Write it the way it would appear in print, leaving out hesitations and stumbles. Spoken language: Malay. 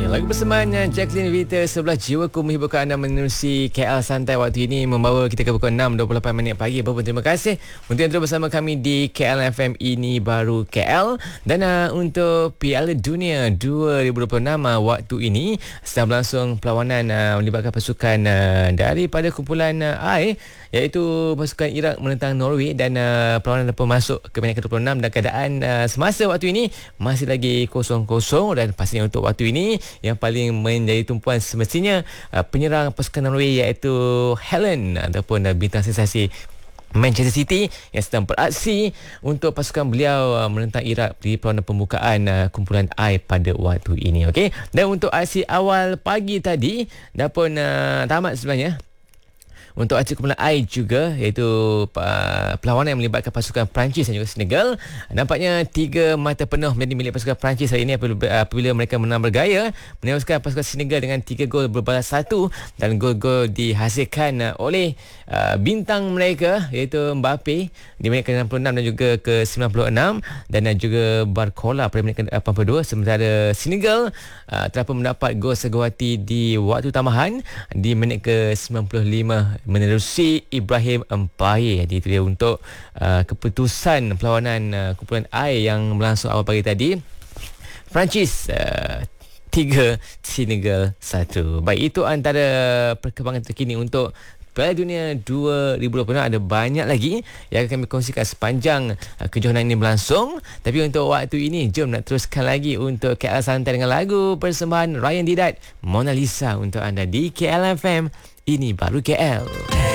Lagu persembahan Jacqueline Vita Sebelah Jiwaku menghiburkan anda menerusi KL Santai waktu ini, membawa kita ke pukul 6.28 minit pagi. Berapa terima kasih untuk yang terus bersama kami di KL FM Ini Baru KL. Dan untuk Piala Dunia 2026 waktu ini sedang berlangsung perlawanan melibatkan pasukan daripada kumpulan I, iaitu pasukan Iraq menentang Norway, dan perlawanan pun masuk ke minit ke-26 dan keadaan semasa waktu ini masih lagi 0-0. Dan pastinya untuk waktu ini yang paling menjadi tumpuan semestinya penyerang pasukan Norway, iaitu Haaland ataupun bintang sensasi Manchester City yang sedang beraksi untuk pasukan beliau menentang Iraq di perlawanan pembukaan kumpulan I pada waktu ini. Okey, dan untuk aksi awal pagi tadi dah pun tamat sebenarnya untuk aksi kumpulan I juga, iaitu perlawanan yang melibatkan pasukan Perancis dan juga Senegal. Nampaknya 3 mata penuh menjadi milik pasukan Perancis hari ini apabila mereka menang bergaya menewaskan pasukan Senegal dengan 3 gol berbalas 1, dan gol-gol dihasilkan oleh bintang mereka, iaitu Mbappe di minit ke-66 dan juga ke-96, dan juga Barcola pada minit ke-82. Sementara Senegal telah pun mendapat gol segawati di waktu tambahan di minit ke-95 menerusi Ibrahim Mbaye. Jadi itu dia untuk keputusan perlawanan kumpulan I yang berlangsung awal pagi tadi. Perancis 3, Senegal 1. Baik, itu antara perkembangan terkini untuk Piala Dunia 2026. Ada banyak lagi yang akan kami kongsikan sepanjang kejohanan ini berlangsung. Tapi untuk waktu ini, jom nak teruskan lagi untuk KL Santai dengan lagu persembahan Ryan Didat, Mona Lisa untuk anda di KL FM Ini Baru KL.